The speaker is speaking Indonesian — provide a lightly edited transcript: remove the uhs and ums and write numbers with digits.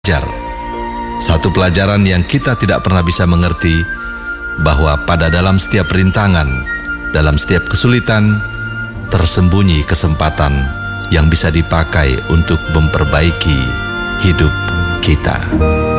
belajar. Satu pelajaran yang kita tidak pernah bisa mengerti, bahwa pada dalam setiap rintangan, dalam setiap kesulitan, tersembunyi kesempatan yang bisa dipakai untuk memperbaiki hidup kita.